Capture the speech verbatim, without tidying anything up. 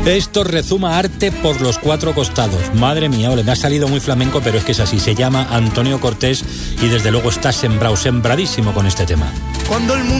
Esto rezuma arte por los cuatro costados. Madre mía, ole, me ha salido muy flamenco, pero es que es así. Se llama Antonio Cortés y desde luego está sembrado, sembradísimo con este tema. Cuando el mundo